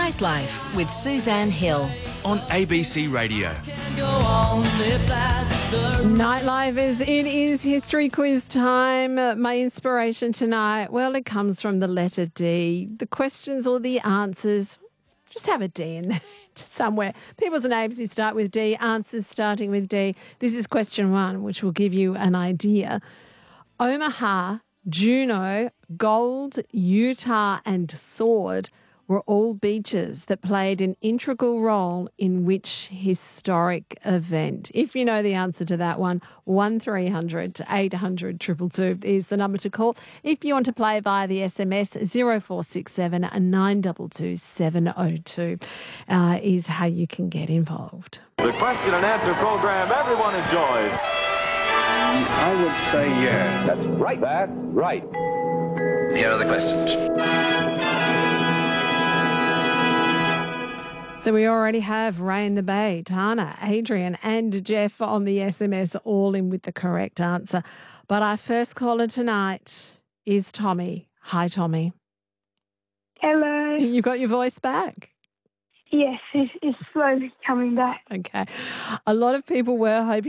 Nightlife with Suzanne Hill on ABC Radio. Nightlife it is history quiz time. My inspiration tonight, well, it comes from the letter D. The questions or the answers just have a D in there somewhere. People's names who start with D, answers starting with D. This is question 1, which will give you an idea. Omaha, Juneau, Gold, Utah and Sword were all beaches that played an integral role in which historic event? If you know the answer to that one, 1300 800 222 is the number to call. If you want to play via the SMS, 0467 922 702 is how you can get involved. The question and answer program everyone enjoys. I would say yes. That's right. That's right. Here are the questions. So we already have Ray in the Bay, Tana, Adrian and Jeff on the SMS, all in with the correct answer. But our first caller tonight is Tommy. Hi, Tommy. Hello. You got your voice back? Yes, it's slowly coming back. Okay. A lot of people were hoping